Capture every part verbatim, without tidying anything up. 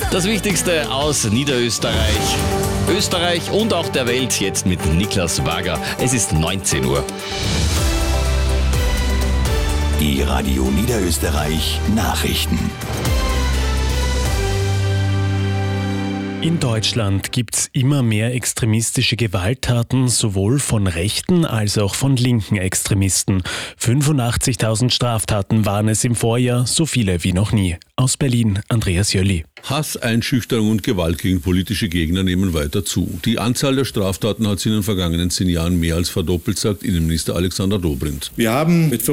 Das Wichtigste aus Niederösterreich, Österreich und auch der Welt jetzt mit Niklas Wager. Es ist neunzehn Uhr. Die Radio Niederösterreich Nachrichten. In Deutschland gibt's immer mehr extremistische Gewalttaten, sowohl von rechten als auch von linken Extremisten. fünfundachtzigtausend Straftaten waren es im Vorjahr, so viele wie noch nie. Aus Berlin, Andreas Jöli. Hass, Einschüchterung und Gewalt gegen politische Gegner nehmen weiter zu. Die Anzahl der Straftaten hat sich in den vergangenen zehn Jahren mehr als verdoppelt, sagt Innenminister Alexander Dobrindt. Wir haben mit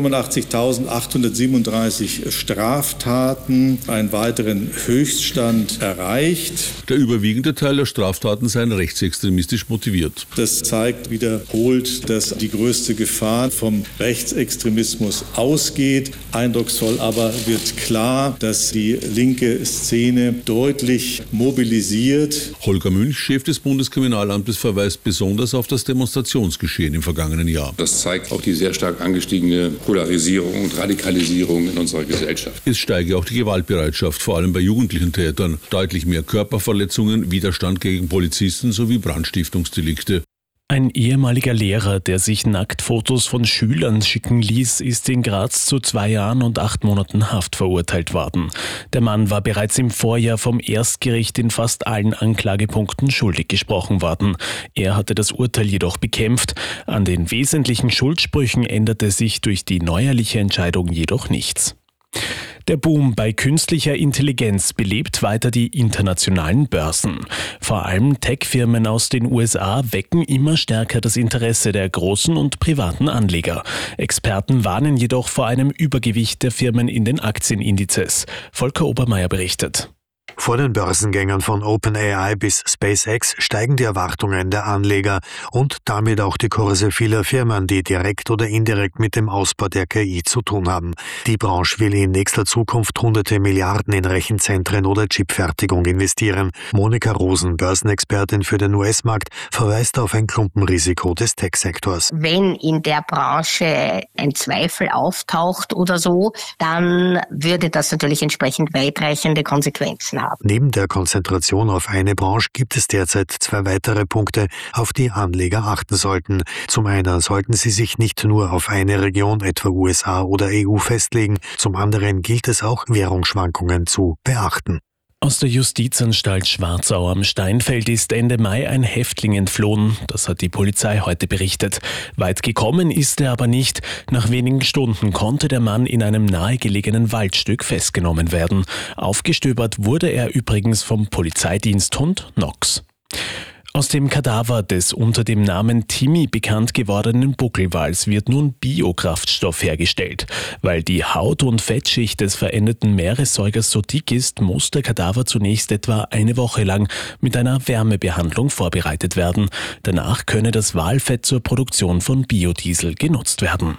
fünfundachtzigtausendachthundertsiebenunddreißig Straftaten einen weiteren Höchststand erreicht. Der überwiegende Teil der Straftaten seien rechtsextremistisch motiviert. Das zeigt wiederholt, dass die größte Gefahr vom Rechtsextremismus ausgeht. Eindrucksvoll aber wird klar, dass die linke Szene deutlich mobilisiert. Holger Münch, Chef des Bundeskriminalamtes, verweist besonders auf das Demonstrationsgeschehen im vergangenen Jahr. Das zeigt auch die sehr stark angestiegene Polarisierung und Radikalisierung in unserer Gesellschaft. Es steige auch die Gewaltbereitschaft, vor allem bei jugendlichen Tätern. Deutlich mehr Körperverletzungen, Widerstand gegen Polizisten sowie Brandstiftungsdelikte. Ein ehemaliger Lehrer, der sich Nacktfotos von Schülern schicken ließ, ist in Graz zu zwei Jahren und acht Monaten Haft verurteilt worden. Der Mann war bereits im Vorjahr vom Erstgericht in fast allen Anklagepunkten schuldig gesprochen worden. Er hatte das Urteil jedoch bekämpft. An den wesentlichen Schuldsprüchen änderte sich durch die neuerliche Entscheidung jedoch nichts. Der Boom bei künstlicher Intelligenz belebt weiter die internationalen Börsen. Vor allem Tech-Firmen aus den U S A wecken immer stärker das Interesse der großen und privaten Anleger. Experten warnen jedoch vor einem Übergewicht der Firmen in den Aktienindizes. Volker Obermeier berichtet. Vor den Börsengängen von OpenAI bis SpaceX steigen die Erwartungen der Anleger und damit auch die Kurse vieler Firmen, die direkt oder indirekt mit dem Ausbau der K I zu tun haben. Die Branche will in nächster Zukunft hunderte Milliarden in Rechenzentren oder Chipfertigung investieren. Monika Rosen, Börsenexpertin für den U S-Markt, verweist auf ein Klumpenrisiko des Tech-Sektors. Wenn in der Branche ein Zweifel auftaucht oder so, dann würde das natürlich entsprechend weitreichende Konsequenzen haben. Neben der Konzentration auf eine Branche gibt es derzeit zwei weitere Punkte, auf die Anleger achten sollten. Zum einen sollten sie sich nicht nur auf eine Region, etwa U S A oder E U, festlegen. Zum anderen gilt es auch, Währungsschwankungen zu beachten. Aus der Justizanstalt Schwarzau am Steinfeld ist Ende Mai ein Häftling entflohen. Das hat die Polizei heute berichtet. Weit gekommen ist er aber nicht. Nach wenigen Stunden konnte der Mann in einem nahegelegenen Waldstück festgenommen werden. Aufgestöbert wurde er übrigens vom Polizeidiensthund Nox. Aus dem Kadaver des unter dem Namen Timmy bekannt gewordenen Buckelwals wird nun Biokraftstoff hergestellt. Weil die Haut- und Fettschicht des verendeten Meeressäugers so dick ist, muss der Kadaver zunächst etwa eine Woche lang mit einer Wärmebehandlung vorbereitet werden. Danach könne das Walfett zur Produktion von Biodiesel genutzt werden.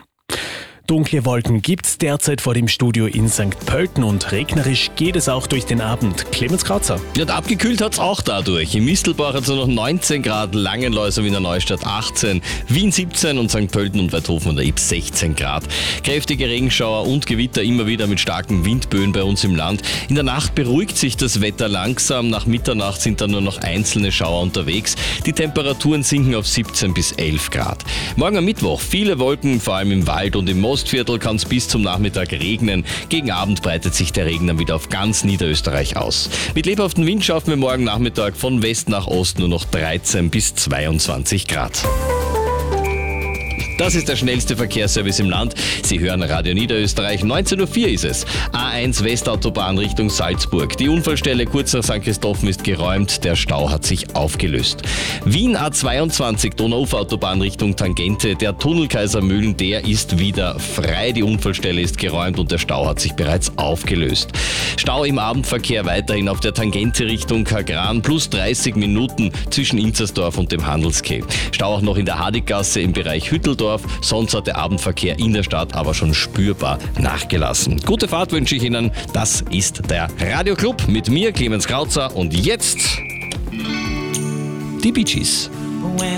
Dunkle Wolken gibt's derzeit vor dem Studio in Sankt Pölten und regnerisch geht es auch durch den Abend. Clemens Krauzer. Ja, abgekühlt hat's auch dadurch. In Mistelbach hat's nur noch neunzehn Grad, Langenlois, Wiener Neustadt achtzehn, Wien siebzehn und Sankt Pölten und Weidhofen und der Ybbs sechzehn Grad. Kräftige Regenschauer und Gewitter immer wieder mit starken Windböen bei uns im Land. In der Nacht beruhigt sich das Wetter langsam. Nach Mitternacht sind dann nur noch einzelne Schauer unterwegs. Die Temperaturen sinken auf siebzehn bis elf Grad. Morgen am Mittwoch viele Wolken, vor allem im Wald und im Mostviertel kann es bis zum Nachmittag regnen. Gegen Abend breitet sich der Regen dann wieder auf ganz Niederösterreich aus. Mit lebhaftem Wind schaffen wir morgen Nachmittag von West nach Ost nur noch dreizehn bis zweiundzwanzig Grad. Das ist der schnellste Verkehrsservice im Land. Sie hören Radio Niederösterreich. neunzehn Uhr vier ist es. A eins Westautobahn Richtung Salzburg. Die Unfallstelle kurz nach Sankt Christophen ist geräumt. Der Stau hat sich aufgelöst. Wien A zweiundzwanzig Donauuferautobahn Richtung Tangente. Der Tunnel Kaisermühlen, der ist wieder frei. Die Unfallstelle ist geräumt und der Stau hat sich bereits aufgelöst. Stau im Abendverkehr weiterhin auf der Tangente Richtung Kagran. Plus dreißig Minuten zwischen Inzersdorf und dem Handelskeh. Stau auch noch in der Hadiggasse im Bereich Hütteldorf. Sonst hat der Abendverkehr in der Stadt aber schon spürbar nachgelassen. Gute Fahrt wünsche ich Ihnen. Das ist der Radioclub mit mir, Clemens Krauzer. Und jetzt die Bee Gees.